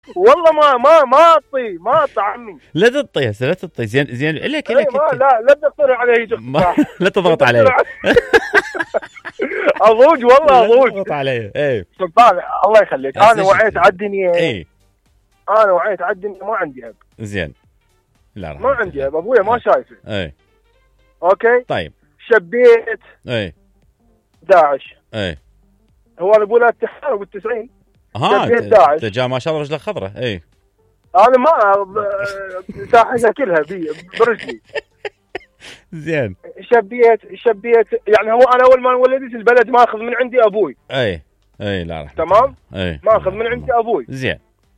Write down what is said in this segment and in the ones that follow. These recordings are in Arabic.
والله ما اطي عمي. لا تطي هسه، لا تطي. زين لك لا تقترح عليه تقترح. لا تضغط علي. اضوج والله اضوج. تضغط علي. اي سلطان الله يخليك، انا وعيت على الدنيا. اي انا وعيت على الدنيا، ما عندي اب. زين. لا ما عندي اب، ابويا ما شايفه. اي اوكي طيب. شبيت اي داعش. اي هو انا بقول التحالف بال90. شبيت داعش. جا ما شاء الله رجلك خضره. اي انا ما ساحقها كلها برجلي. زين. شبيت يعني. هو انا اول ما ولدت البلد ماخذ من عندي ابوي. اي لا رح. تمام. اي ماخذ من عندي ابوي. زين.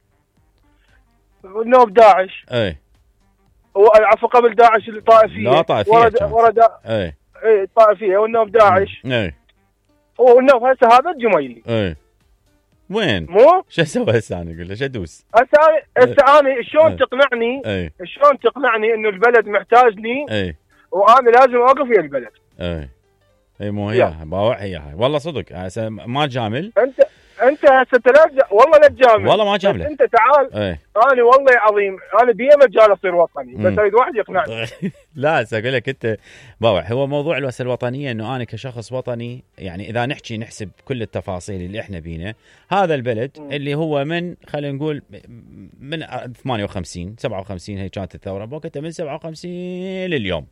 نوب داعش. اي عفوا قبل داعش الطائفيه. لا طائفيه ورد. اي الطائفيه والنوب داعش. اي والنوب هسه هذا الجميلي. اي وين؟ مو شو اسوي هسه انا؟ اقول له شو ادوس؟ هسه انا شلون تقنعني؟ شلون تقنعني انه البلد محتاجني؟ وانا لازم اوقف ويا البلد. اي مو هي باوع هي هاي والله صدق. هسه ما تجامل. انت هسه والله لا تجامل. والله ما جامله. انت تعال. انا والله عظيم، انا ديما جال اصير وطني، بس اريد واحد يقنعني. لا هسه اقول لك انت باوع، هو موضوع الوسله الوطنيه انه انا كشخص وطني، يعني اذا نحسب كل التفاصيل اللي احنا بينا، هذا البلد اللي هو من خلينا نقول من 58 57 هي كانت الثوره بوقتها، من 57 لليوم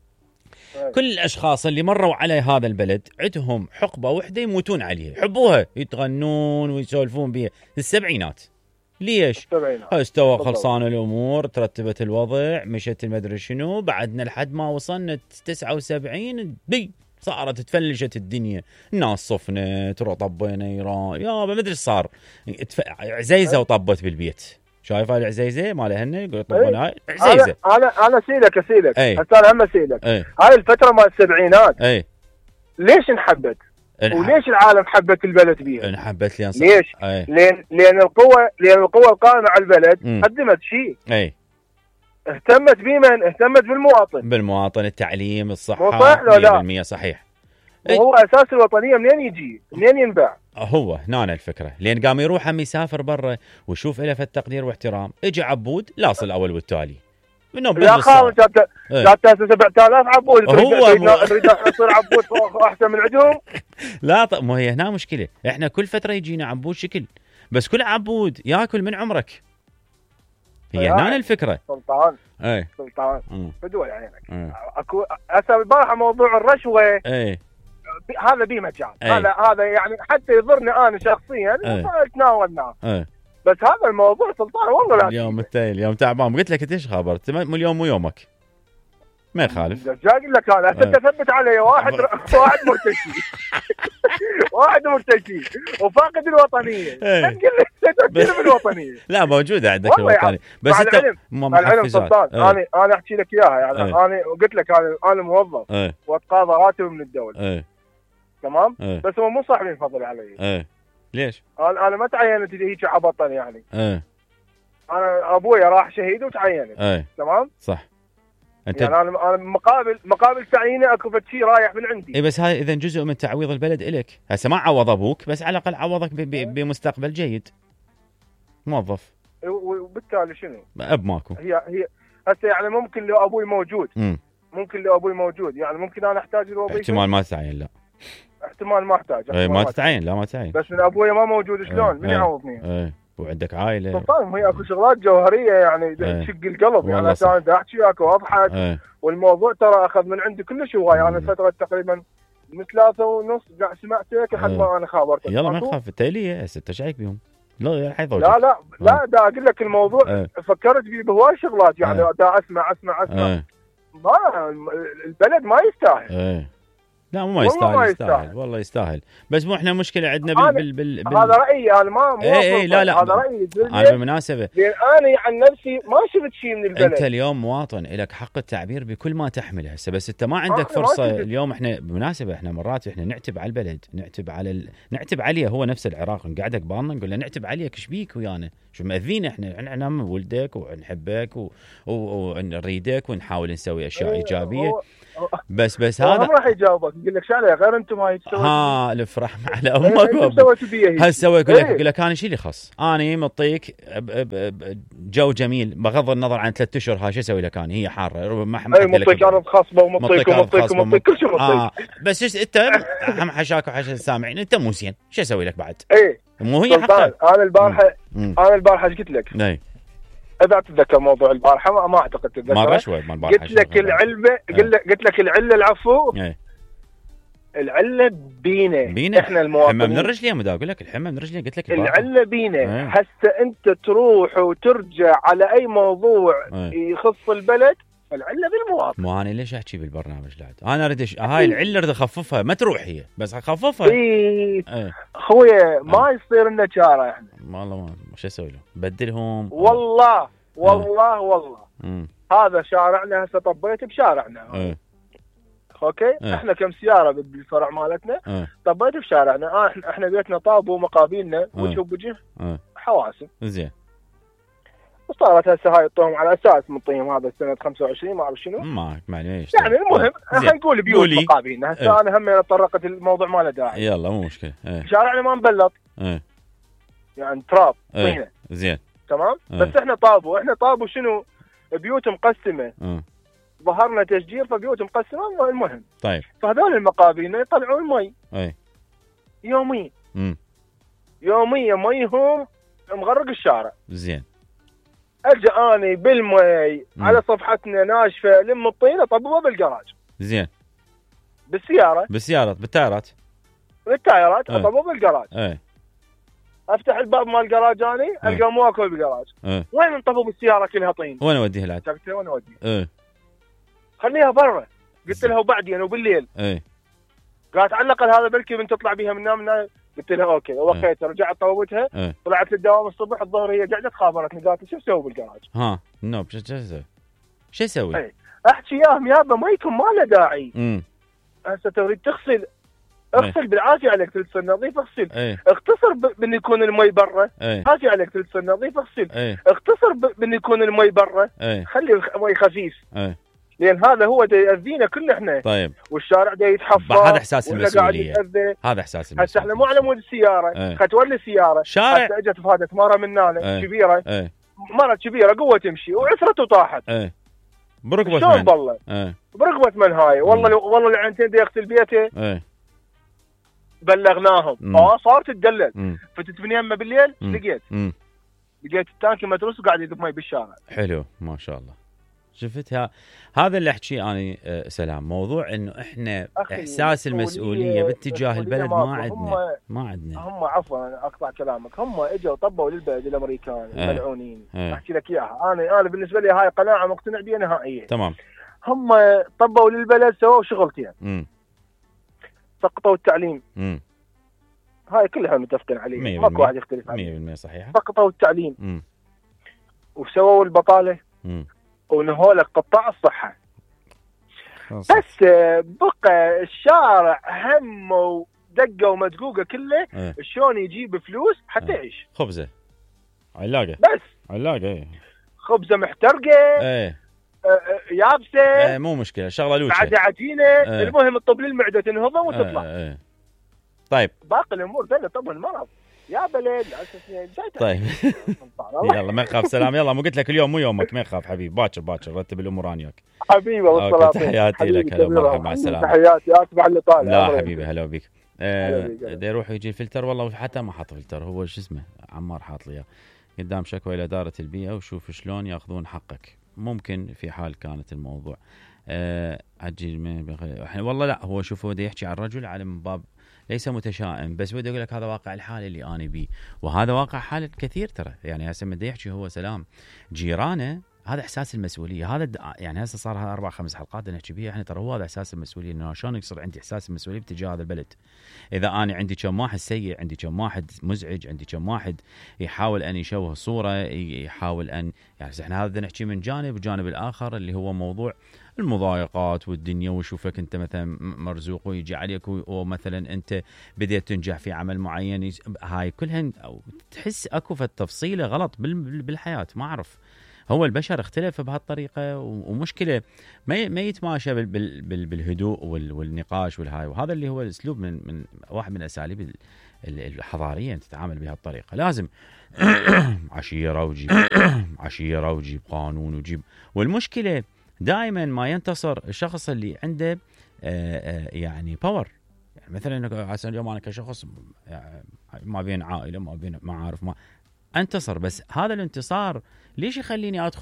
كل الأشخاص اللي مروا على هذا البلد عندهم حقبة وحدة يموتون عليها، يحبوها، يتغنون ويسولفون بها. السبعينات. ليش؟ استوى خلصان الأمور، ترتبت الوضع، مشت المدري شنو، بعدنا لحد ما وصلنا 79 صارت تفلشت الدنيا، الناس صفنت، طبينا ايران، يابا مدري ايش صار، عزيزة وطبت بالبيت. شايف هاي العزيزه مال هن يقول طبعا هاي عزيزه. انا اسالك هسه انا هم اسالك هاي الفتره مال السبعينات ليش انحبت؟ وليش العالم حبت البلد بيها؟ انحبت ليش؟ لان القوى القائمه على البلد قدمت شيء. اهتمت بمن؟ اهتمت بالمواطن، التعليم، الصحه. صح ولا 100% صحيح. وهو اساس الوطنيه منين يجي؟ منين ينبع؟ هو هنا الفكره، لان قام يروح هم يسافر برا ويشوف له في التقدير واحترام. اجى عبود لاصل الاول والتالي يا خالد جات 7000 عبود. هو نريد نصير عبود احسن من عندهم. لا مو هي هنا مشكله، احنا كل فتره يجينا عبود شكل، بس كل عبود ياكل من عمرك. هي هنا الفكره. سلطان بدول عينك. اكو هسه البارحه موضوع الرشوه. هذا بيه مجال. هذا يعني حتى يضرني انا شخصيا تناولناه. بس هذا الموضوع سلطان والله لا. اليوم تعبان، قلت لك ايش خبر؟ اليوم مو يومك، ما يخالف. جاي اقول لك انا هسه تثبت علي واحد واحد مرتشي وفاقد الوطنيه. تقول لي تفكر بالوطنيه. لا موجوده عندك الوطنيه، بس انت العلم سلطان. انا احكي لك اياها يعني. انا قلت لك انا موظف واتقاضى راتب من الدوله. تمام. بس هم مو صاحبين فضل علي. ليش؟ انا ما تعينت هيك عبطا يعني. انا ابويا راح شهيد وتعينت. تمام صح. انت يعني انا مقابل تعييني اكو شيء رايح من عندي. اي بس هاي اذا جزء من تعويض البلد الك. هسه ما عوض ابوك، بس على الاقل عوضك بمستقبل جيد. موظف. وبالتالي شنو؟ اب ماكو. هي هسه يعني ممكن لو ابوي موجود. يعني ممكن انا احتاج الوظيفه. احتمال ما تتعين. لا احتمال ما احتاج. ما تتعين. لا ما تتعين. بس من ابويا ما موجود شلون؟ من يعوضني؟ وعندك عائله. سلطان هي اكو شغلات جوهريه يعني تشق القلب. يعني عشان احكي وياك واضحك. والموضوع ترى اخذ من عندي كلش هواي. انا فتره تقريبا من 3:30 سمعت هيك لحد ما انا خابرتك. يلا ما تخاف التاليه هسه انت شايك بيهم. لا دا اقول لك الموضوع. فكرت فيه بهواي شغلات يعني. دا اسمع ما البلد ما يستاهل. لا مو ما يستاهل والله يستاهل. بس مو احنا مشكله عندنا هذا رايي انا ما لا هذا رايي. انا بالمناسبه لان انا عن نفسي ما شفت شيء من البلد. انت اليوم مواطن لك حق التعبير بكل ما تحمل هسه، بس انت ما عندك فرصه. اليوم احنا بالمناسبه احنا مرات احنا نعتب على البلد، نعتب عليه. هو نفس العراق نقعدك بالنا نقول له نعتب عليك ايش بيك ويانا؟ شو مأذينا احنا ولدك ونحبك ونريدك ونحاول نسوي اشياء ايجابيه. بس هذا ما راح يجاوبك. تقول لك شاليه غير انتم هاي ها الافرح على امك. هل سوى يقول لك يقول لك انا شي لي خص، انا مطيك جو جميل بغض النظر عن 3 اشهر، ها شو اسوي لك انا؟ هي حاره ربما ما حد مطيك ارض خصبه ومطيك كل شيء مطيك. بس انت هم حشاك وحشا السامعين انت مو زين، شو اسوي لك بعد؟ مو هي حقك. انا البارحه ايش قلت لك؟ اذا تتذكر موضوع البارحه ما اعتقد تتذكر مره شوي مال البارحه. قلت لك العلبه قلت لك العله العفو العله بينا احنا المواطنين. الحمى من الرجلين مدا اقول لك الحمى من الرجلين قلت لك العله بينا. هسه انت تروح وترجع على اي موضوع يخص البلد العله بالمواطن. مو انا ليش احكي بالبرنامج لعد؟ انا اريد هاي العله اريد اخففها، ما تروح هي بس اخففها. خويا ما يصير لنا شاره احنا والله ما شو اسوي له بدلهم والله هذا شارعنا هسه طبيت بشارعنا اوكي. احنا كم سياره بالفرع مالتنا طبيت بشارعنا. احنا بيتنا طاب ومقابلنا وجه بوجه حواسب زين. وصارت هسه هاي الطهم على اساس منطيهم هذا السنه 25 ما اعرف شنو ما يعني المهم خلينا نقول بيوت مقابلنا هسه. انا هم طرقت الموضوع ما له داعي. يلا مو مشكله. شارعنا ما مبلط يعني تراب طينه زين تمام. بس احنا طابوا شنو بيوت مقسمه. ظهرنا تشجير فبيوت مقسمه. المهم طيب فهذول المقابلين يطلعون المي يوميا ميهم مغرق الشارع. زين. ارجع اني بالمي على صفحتنا ناشفه لم الطينه طبوها بالجراج. زين. بالسياره بالتايرات اطبوها بالجراج. افتح الباب مال الجراج اني القى مو اكل بالجراج. وين انطبوا بالسياره كلها طين؟ وين اوديها لعد؟ قلت له وين اوديها؟ خليها برا. قلت لها وبعدين وبالليل قالت على الاقل هذا بلكي بنت تطلع بيها من نام. قلت لها اوكي وقيت رجعت طوبتها. طلعت للدوام الصبح الظهر هي قاعده تخابرتني قالت شو اسوي بالجراج؟ نوب شو اسوي؟ احكي ياهم يابا مايكم ما له داعي. هسه تريد تغسل اغسل بالعافيه عليك تصير نظيف. اغسل اختصر بان يكون المي برا. عافيه عليك تصير نظيف. اغسل اختصر بان يكون المي برا. خلي المي خفيف لان هذا هو يأذينا كل احنا. طيب والشارع دا يتحفظ. هذا احساس المسؤوليه. هذا احساس المسؤوليه. هسه احنا مو على مود السياره. ختولي السياره شارع. هسه اجت فادت مره مننا كبيره. مره كبيره قوه تمشي وعثرت وطاحت. بركبه شلون والله بركبه من هاي. والله العينتين دا يغسل بيته. بلغناهم صارت تدلل. فتت من يمه بالليل لقيت التانكي متروس وقاعد يذب مي بالشارع. حلو ما شاء الله. شفتها هذا اللي احكي انا سلام. موضوع انه احنا احساس المسؤوليه باتجاه البلد ما عندنا. هم عفوا اقطع كلامك. هم اجوا طبوا للبلد الامريكان الملعونين. احكي لك اياها. انا بالنسبه لي هاي قناعه مقتنع بها نهائيا. تمام. هم طبوا للبلد سووا شغلتين. سقطوا التعليم. هاي كلها متفقين عليها ماكو واحد يختلف عليها. 100% صحيحه. سقطوا التعليم وسووا البطاله ونهوا لك قطاع الصحه. بس بقى الشارع هم ودقه ومدقوقه كله. شلون يجيب فلوس حتى يعيش؟ خبزه علاقه بس علاقه خبزه محترقه يابسه مو مشكله شغله لوجه بعد عجينه. المهم الطب للمعده تنهضم وتطلع. طيب باقي الامور ذا طب المرض يا بلد. طيب يلا ما يخاف سلام. يلا مو قلت لك اليوم مو يومك ما يخاف حبيبي. باكر رتب الامور انياك حبيبي. والصلاه تحياتي لك. هلا مرحبا مع السلامه. تحياتي اسمع اللي طالع. لا حبيبي هلا بك. بده يروح يجي الفلتر والله حتى ما حط فلتر. هو شو اسمه عمار حاط لي قدام شكوى الى اداره البيئه وشوف شلون ياخذون حقك. ممكن في حال كانت الموضوع اجل والله لا. هو شوف هو يحكي عن الرجل على من باب ليس متشائم بس بدي اقول لك هذا واقع الحال اللي انا بيه. وهذا واقع حال كثير ترى. يعني هسه بدي يحكي هو سلام جيرانه. هذا احساس المسؤوليه. هذا يعني هسه صار 4-5 حلقات نحكي بيها احنا. ترى هو هذا احساس المسؤوليه. انه شلون يصير عندي احساس المسؤوليه باتجاه هذا البلد. اذا انا عندي كم واحد سيء، عندي كم واحد مزعج، عندي كم واحد يحاول ان يشوه صوره، يحاول ان يعني احنا هذا نحكي من جانب. والجانب الاخر اللي هو موضوع المضايقات والدنيا وشوفك انت مثلا مرزوق ويجي عليك ومثلا انت بديت تنجح في عمل معين. هاي كلها تحس اكو في التفصيله غلط بالحياه. ما اعرف هو البشر اختلف بهالطريقه، ومشكله ما يتماشى بالهدوء والنقاش والهاي، وهذا اللي هو الاسلوب من واحد من الاساليب الحضاريه انت تتعامل بهالطريقه. لازم عشيره وجيب قانون وجيب، والمشكله دائما ما ينتصر الشخص اللي عنده يعني باور. يعني مثلا اليوم انا كشخص ما بين عائله ما بين معارف ما انتصر، بس هذا الانتصار ليش يخليني ادخل